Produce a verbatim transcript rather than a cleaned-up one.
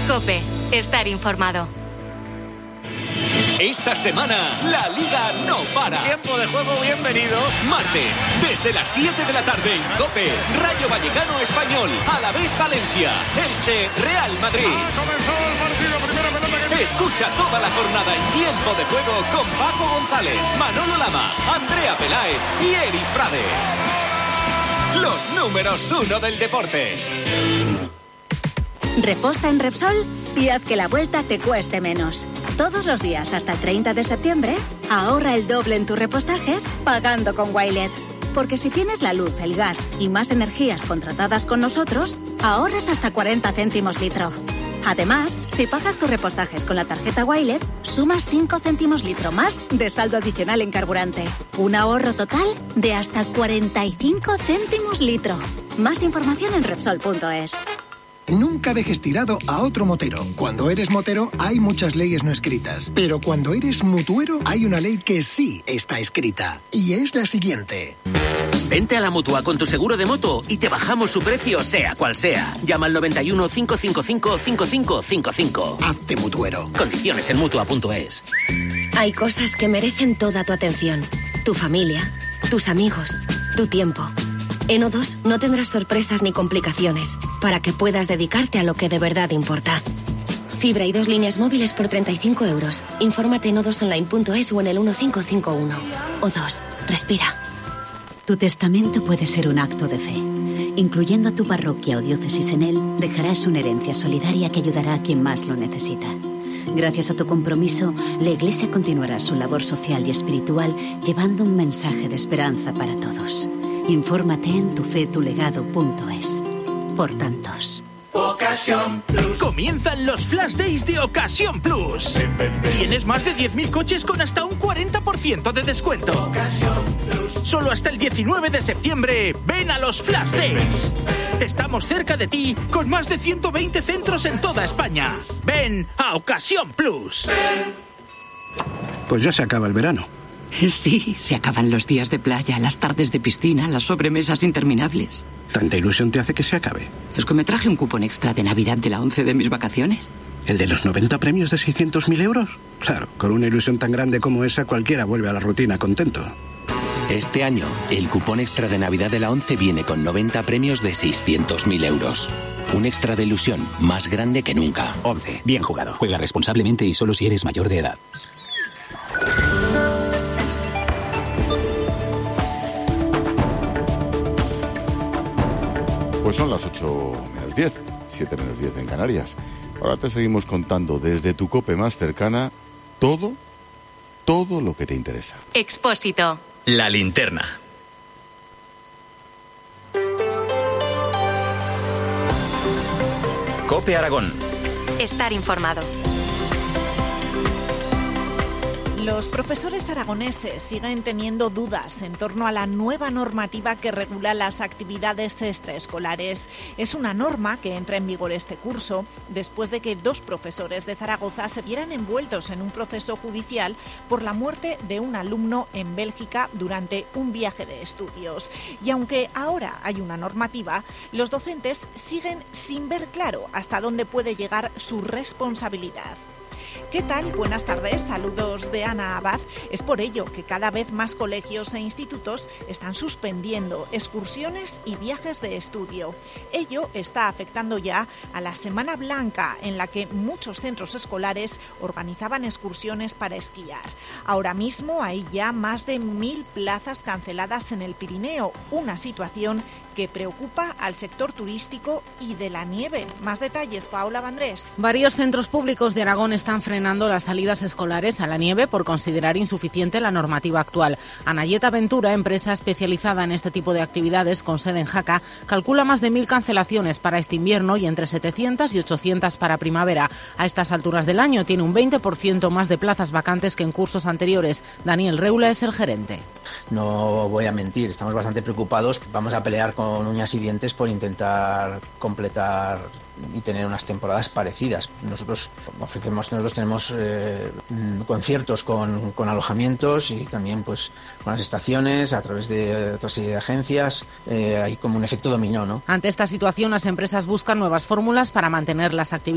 COPE. Estar informado. Esta semana, la Liga no para. Tiempo de juego, bienvenido. Martes, desde las siete de la tarde en COPE, Rayo Vallecano Español, Alavés Valencia, Elche, Real Madrid. Ha comenzado el partido, primera pelota que... Escucha toda la jornada en Tiempo de Juego con Paco González, Manolo Lama, Andrea Peláez y Eri Frade. Los números uno del deporte. Reposta en Repsol y haz que la vuelta te cueste menos. Todos los días hasta el treinta de septiembre, ahorra el doble en tus repostajes pagando con Wilet. Porque si tienes la luz, el gas y más energías contratadas con nosotros, ahorras hasta cuarenta céntimos litro. Además, si pagas tus repostajes con la tarjeta Wilet, sumas cinco céntimos litro más de saldo adicional en carburante. Un ahorro total de hasta cuarenta y cinco céntimos litro. Más información en Repsol punto es. Nunca dejes tirado a otro motero. Cuando eres motero hay muchas leyes no escritas, pero cuando eres mutuero hay una ley que sí está escrita, y es la siguiente. Vente a la Mutua con tu seguro de moto y te bajamos su precio sea cual sea. Llama al noventa y uno, cinco cinco cinco, cinco cinco cinco cinco. Hazte mutuero. Condiciones en Mutua punto es. Hay cosas que merecen toda tu atención. Tu familia, tus amigos, tu tiempo. En O dos no tendrás sorpresas ni complicaciones para que puedas dedicarte a lo que de verdad importa. Fibra y dos líneas móviles por treinta y cinco euros. Infórmate en o dos online punto es o en el uno cinco cinco uno. O dos, respira. Tu testamento puede ser un acto de fe. Incluyendo a tu parroquia o diócesis en él, dejarás una herencia solidaria que ayudará a quien más lo necesita. Gracias a tu compromiso, la Iglesia continuará su labor social y espiritual llevando un mensaje de esperanza para todos. Infórmate en tu fe tu legado punto es. Por tantos. Ocasión Plus. Comienzan los Flash Days de Ocasión Plus. Ven, ven, ven. Tienes más de diez mil coches con hasta un cuarenta por ciento de descuento. Ocasión Plus. Solo hasta el diecinueve de septiembre, ven a los Flash Days. Estamos cerca de ti con más de ciento veinte centros en toda España. Ven a Ocasión Plus. Pues ya se acaba el verano. Sí, se acaban los días de playa, las tardes de piscina, las sobremesas interminables. ¿Tanta ilusión te hace que se acabe? Es que me traje un cupón extra de Navidad de la once de mis vacaciones. ¿El de los noventa premios de seiscientos mil euros? Claro, con una ilusión tan grande como esa, cualquiera vuelve a la rutina contento. Este año, el cupón extra de Navidad de la once viene con noventa premios de seiscientos mil euros. Un extra de ilusión más grande que nunca. once. Bien jugado. Juega responsablemente y solo si eres mayor de edad. Pues son las ocho menos diez, siete menos diez en Canarias. Ahora te seguimos contando desde tu COPE más cercana todo, todo lo que te interesa. Expósito. La linterna. COPE Aragón. Estar informado. Los profesores aragoneses siguen teniendo dudas en torno a la nueva normativa que regula las actividades extraescolares. Es una norma que entra en vigor este curso después de que dos profesores de Zaragoza se vieran envueltos en un proceso judicial por la muerte de un alumno en Bélgica durante un viaje de estudios. Y aunque ahora hay una normativa, los docentes siguen sin ver claro hasta dónde puede llegar su responsabilidad. ¿Qué tal? Buenas tardes, saludos de Ana Abad. Es por ello que cada vez más colegios e institutos están suspendiendo excursiones y viajes de estudio. Ello está afectando ya a la Semana Blanca, en la que muchos centros escolares organizaban excursiones para esquiar. Ahora mismo hay ya más de mil plazas canceladas en el Pirineo, una situación que preocupa al sector turístico y de la nieve. Más detalles, Paola Vandrés. Varios centros públicos de Aragón están frenando las salidas escolares a la nieve por considerar insuficiente la normativa actual. Anayeta Ventura, empresa especializada en este tipo de actividades con sede en Jaca, calcula más de mil cancelaciones para este invierno y entre setecientas y ochocientas para primavera. A estas alturas del año tiene un veinte por ciento más de plazas vacantes que en cursos anteriores. Daniel Reula es el gerente. No voy a mentir, estamos bastante preocupados. Vamos a pelear con con uñas y dientes por intentar completar y tener unas temporadas parecidas. Nosotros ofrecemos, nosotros tenemos eh, conciertos con, con alojamientos y también pues con las estaciones a través de otra serie de agencias. Eh, hay como un efecto dominó, ¿no? Ante esta situación, las empresas buscan nuevas fórmulas para mantener las actividades